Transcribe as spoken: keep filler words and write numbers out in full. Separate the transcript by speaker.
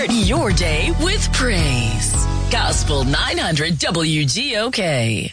Speaker 1: Start your day with praise. Gospel nine hundred W G O K.